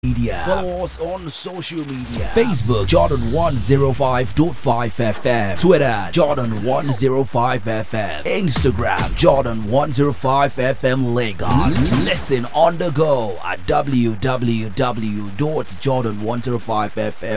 media. Follow us on social media. Facebook Jordan 105.5 FM. Twitter Jordan 105 FM. Instagram Jordan 105 FM Lagos. Listen on the go at www.jordan105fm.